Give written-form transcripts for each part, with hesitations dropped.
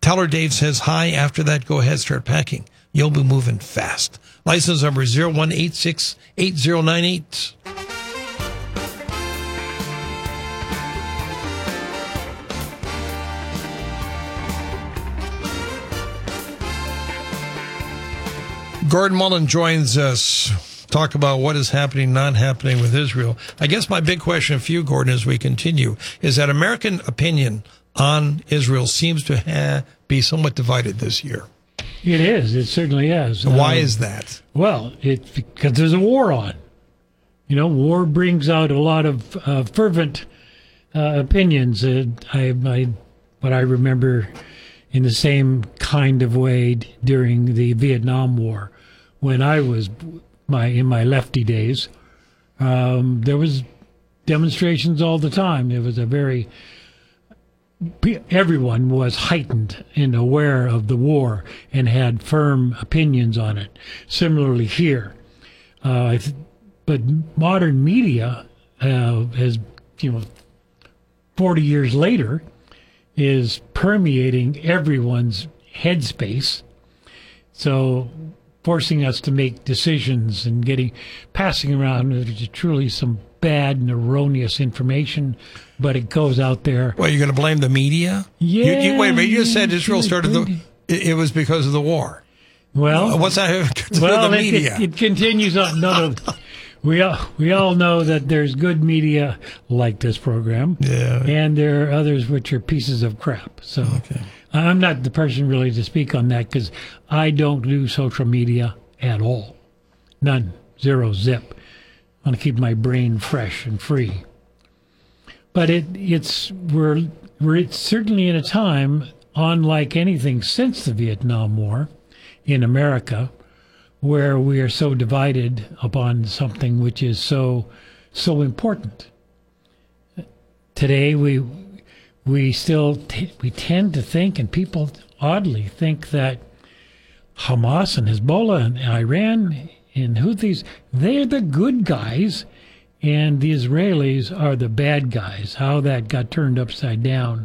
Teller Dave says, hi. After that, go ahead, start packing. You'll be moving fast. License number 01868098. Gordon Mullen joins us. Talk about what is happening, not happening with Israel. I guess my big question for you, Gordon, as we continue, is that American opinion on Israel seems to be somewhat divided this year. It is. It certainly is. Why is that? Well, it's because there's a war on. You know, war brings out a lot of fervent opinions. What I remember in the same kind of way during the Vietnam War, when I was in my lefty days, there was demonstrations all the time. There was everyone was heightened and aware of the war and had firm opinions on it. Similarly here, but modern media has, 40 years later, is permeating everyone's headspace. So forcing us to make decisions and passing around truly some bad and erroneous information, but it goes out there. Well, you're going to blame the media? Yeah. Wait a minute. You just said Israel started it was because of the war. Well, what's that? The media. It continues on. No. We all know that there's good media like this program, and there are others which are pieces of crap. So I'm not the person really to speak on that because I don't do social media at all. None. Zero. Zip. I want to keep my brain fresh and free. But we're certainly in a time, unlike anything since the Vietnam War in America, where we are so divided upon something which is so important. Today we tend to think, and people oddly think, that Hamas and Hezbollah and Iran and Houthis, they're the good guys, and the Israelis are the bad guys. How that got turned upside down,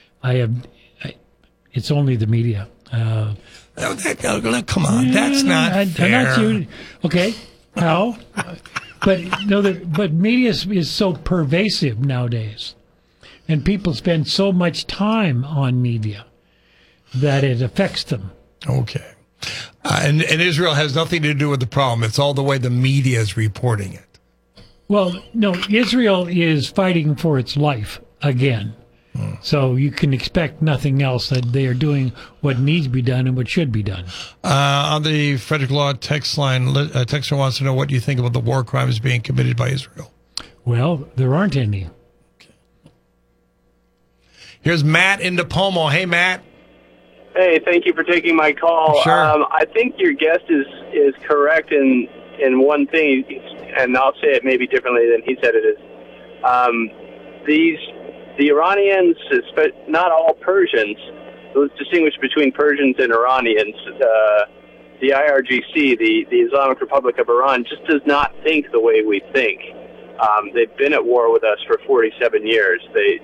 it's only the media. Come on, that's not fair. Okay, how? But media is so pervasive nowadays, and people spend so much time on media that it affects them. Okay. And Israel has nothing to do with the problem. It's all the way the media is reporting it. Well, no, Israel is fighting for its life again. So you can expect nothing else, that they are doing what needs to be done and what should be done. On the Frederick Law text line, texter wants to know, what do you think about the war crimes being committed by Israel? Well, there aren't any. Okay. Here's Matt in DePomo. Hey, Matt. Hey, thank you for taking my call. Sure. I think your guest is correct in one thing, and I'll say it maybe differently than he said it is. The Iranians, not all Persians, let's distinguish between Persians and Iranians. The IRGC, the Islamic Republic of Iran, just does not think the way we think. They've been at war with us for 47 years. They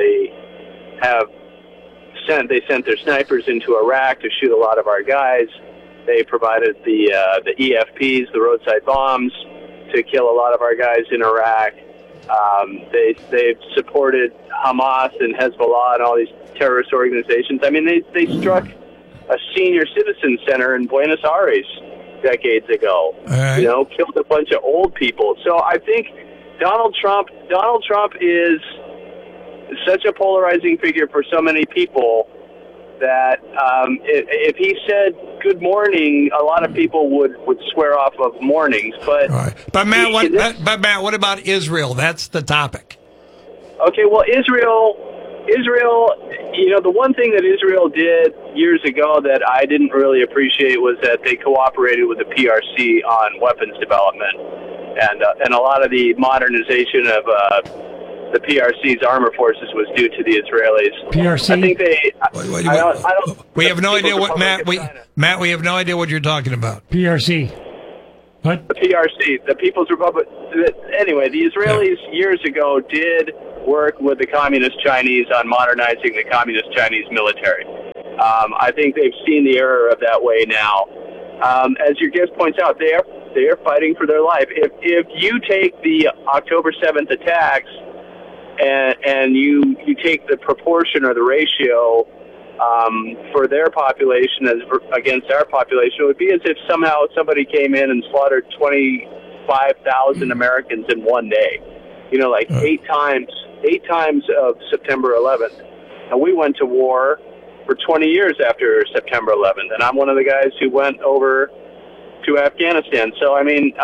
sent their snipers into Iraq to shoot a lot of our guys. They provided the EFPs, the roadside bombs, to kill a lot of our guys in Iraq. They've supported Hamas and Hezbollah and all these terrorist organizations. I mean, they struck a senior citizen center in Buenos Aires decades ago. Right. Killed a bunch of old people. So I think Donald Trump is such a polarizing figure for so many people that if he said good morning, a lot of people would swear off of mornings. But right. But Matt, what about Israel? That's the topic. Okay, well, Israel, the one thing that Israel did years ago that I didn't really appreciate was that they cooperated with the PRC on weapons development, and a lot of the modernization of the PRC's armor forces was due to the Israelis. PRC? I think they... We have no idea what, Matt, we have no idea what you're talking about. PRC. What? The PRC, the People's Republic. Anyway, the Israelis years ago did work with the Communist Chinese on modernizing the Communist Chinese military. I think they've seen the error of that way now. As your guest points out, they are fighting for their life. If you take the October 7th attacks and you take the proportion or the ratio for their population against our population, it would be as if somehow somebody came in and slaughtered 25,000 Americans in one day. Like 8 times of September 11th. And we went to war for 20 years after September 11th, and I'm one of the guys who went over to Afghanistan. So, I mean,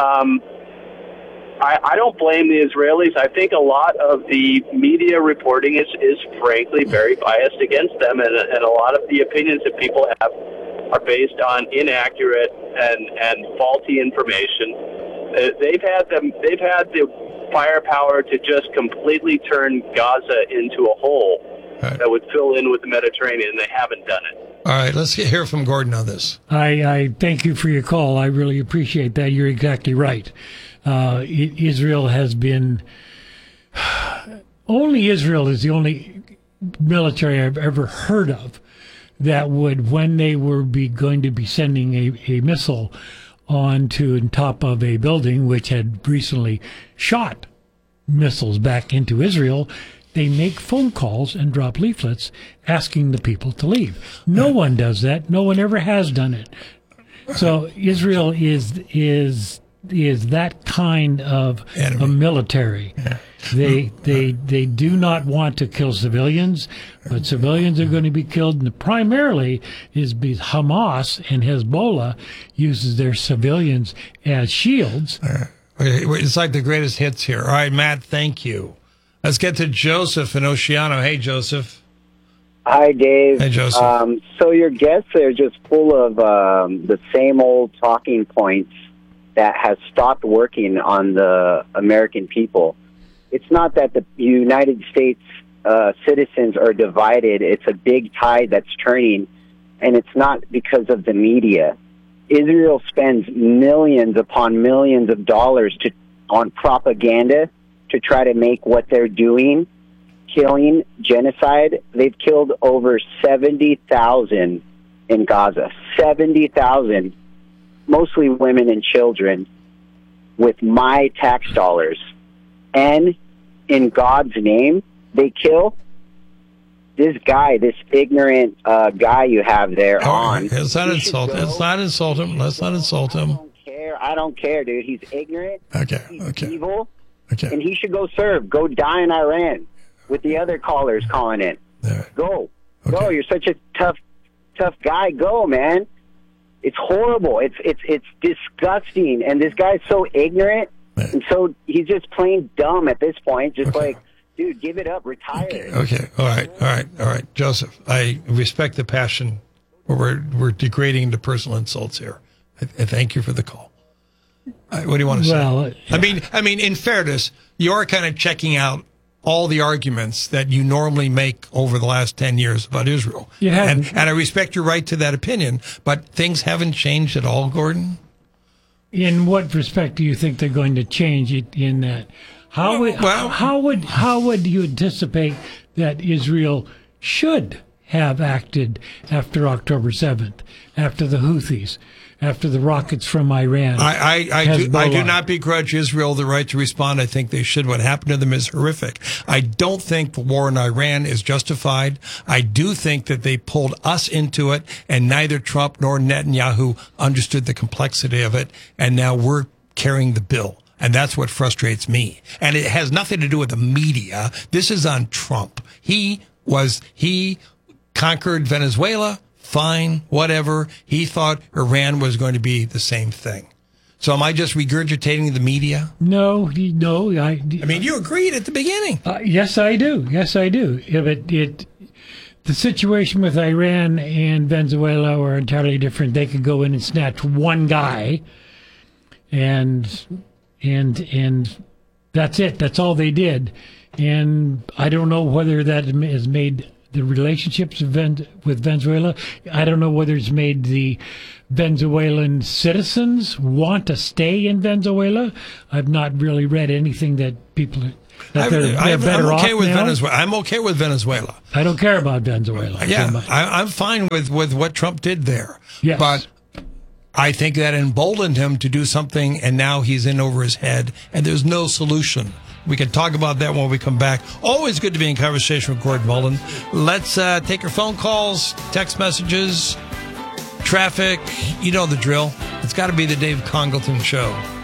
I don't blame the Israelis. I think a lot of the media reporting is frankly very biased against them, and a lot of the opinions that people have are based on inaccurate and faulty information. They've had the firepower to just completely turn Gaza into a hole that would fill in with the Mediterranean, and they haven't done it. All right, let's hear from Gordon on this. I thank you for your call. I really appreciate that. You're exactly right. Israel has been... Only Israel is the only military I've ever heard of that would, when they were going to be sending a missile on top of a building which had recently shot missiles back into Israel, they make phone calls and drop leaflets asking the people to leave. No one does that. No one ever has done it. So Israel is that kind of a military. They do not want to kill civilians, but civilians are going to be killed. And primarily is because Hamas and Hezbollah uses their civilians as shields. It's like the greatest hits here. All right, Matt, thank you. Let's get to Joseph in Oceano. Hey, Joseph. Hi, Dave. Hey, Joseph. So your guests are just full of the same old talking points that has stopped working on the American people. It's not that the United States citizens are divided. It's a big tide that's turning, and it's not because of the media. Israel spends millions upon millions of dollars on propaganda to try to make what they're doing, killing, genocide. They've killed over 70,000 in Gaza. 70,000, mostly women and children, with my tax dollars. And in God's name, they kill this guy, this ignorant guy you have there on. Let's not insult him. Let's not insult him. Let's not insult him. I don't care, dude. He's ignorant. He's evil. Okay. And he should go serve. Go die in Iran with the other callers calling in. Right. Go. Okay. Go. You're such a tough guy. Go, man. It's horrible. It's disgusting. And this guy's so ignorant. Man. And so he's just plain dumb at this point. Just like, dude, give it up. Retire. Okay. All right. Joseph, I respect the passion. We're degrading to personal insults here. I thank you for the call. What do you want to say? Well, I mean, in fairness, you are kind of checking out all the arguments that you normally make over the last 10 years about Israel. And I respect your right to that opinion, but things haven't changed at all, Gordon? In what respect do you think they're going to change it in that? How would you anticipate that Israel should have acted after October 7th, after the Houthis, after the rockets from Iran? I do not begrudge Israel the right to respond. I think they should. What happened to them is horrific. I don't think the war in Iran is justified. I do think that they pulled us into it, and neither Trump nor Netanyahu understood the complexity of it, and now we're carrying the bill. And that's what frustrates me. And it has nothing to do with the media. This is on Trump. He conquered Venezuela. Fine, whatever. He thought Iran was going to be the same thing. So am I just regurgitating the media? No. I mean, you agreed at the beginning. Yes, I do. The situation with Iran and Venezuela were entirely different. They could go in and snatch one guy, and that's it. That's all they did. And I don't know whether that has made the relationships with Venezuela. I don't know whether it's made the Venezuelan citizens want to stay in Venezuela. I've not really read anything that people that they're better off with now. Venezuela. I'm okay with Venezuela. I don't care about Venezuela. Yeah, I'm fine with what Trump did there. Yes. But I think that emboldened him to do something, and now he's in over his head, and there's no solution. We can talk about that when we come back. Always good to be in conversation with Gordon Mullen. Let's take your phone calls, text messages, traffic. You know the drill. It's got to be the Dave Congleton Show.